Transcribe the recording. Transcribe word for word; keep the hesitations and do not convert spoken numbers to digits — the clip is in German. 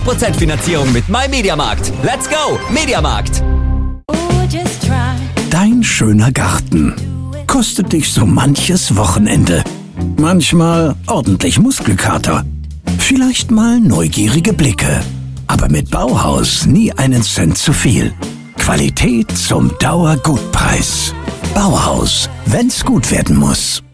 Prozent Finanzierung mit MyMediaMarkt. Let's go, Mediamarkt. Dein schöner Garten kostet dich so manches Wochenende. Manchmal ordentlich Muskelkater. Vielleicht mal neugierige Blicke. Aber mit Bauhaus nie einen Cent zu viel. Qualität zum Dauergutpreis. Bauhaus, wenn's gut werden muss.